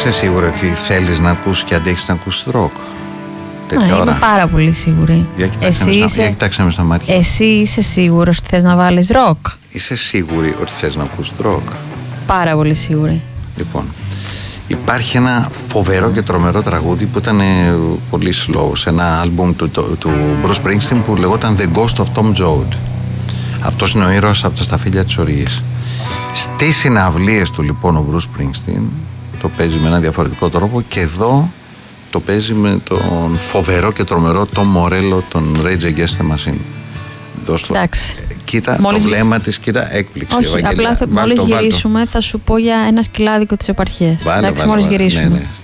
Είσαι σίγουρη ότι θέλεις να ακούσεις και αντέχεις να ακούσεις ροκ? Είμαι πάρα πολύ σίγουρη. Για κοιτάξτε με στα μάτια. Εσύ είσαι σίγουρος ότι θες να βάλεις ροκ? Είσαι σίγουρη ότι θες να ακούσεις ροκ? Πάρα πολύ σίγουρη. Λοιπόν, υπάρχει ένα φοβερό και τρομερό τραγούδι που ήταν πολύ slow σε ένα άλμπουμ του Bruce Springsteen που λεγόταν The Ghost of Tom Joad. Αυτός είναι ο ήρωας από τα Σταφύλια της Οργής. Στις συναυλίες του λοιπόν ο Bruce Springsteen το παίζει με ένα διαφορετικό τρόπο και εδώ το παίζει με τον φοβερό και τρομερό Tom Morello, τον Rage Against the Machine. Εντάξει. Κοίτα το βλέμμα της, κοίτα έκπληξη. Όχι, απλά μόλις γυρίσουμε θα σου πω για ένα σκυλάδικο της επαρχίας. Βάλε, μόλις γυρίσουμε. Ναι.